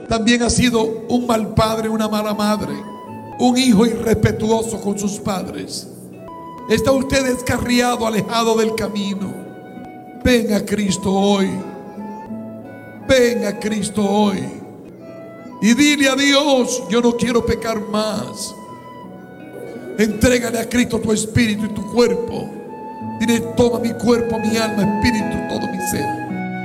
También ha sido un mal padre, una mala madre, un hijo irrespetuoso con sus padres. Está usted descarriado, alejado del camino. Ven a Cristo hoy. Ven a Cristo hoy. Y dile a Dios: yo no quiero pecar más. Entrégale a Cristo tu espíritu y tu cuerpo. Dile: toma mi cuerpo, mi alma, espíritu, todo mi ser.